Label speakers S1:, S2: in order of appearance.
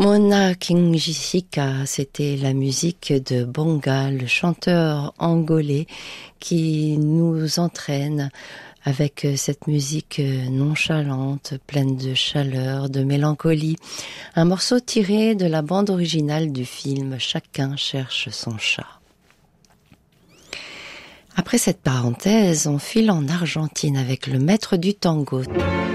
S1: Mona Kinjishika, c'était la musique de Bonga, le chanteur angolais qui nous entraîne avec cette musique nonchalante, pleine de chaleur, de mélancolie. Un morceau tiré de la bande originale du film Chacun cherche son chat. Après cette parenthèse, on file en Argentine avec le maître du tango.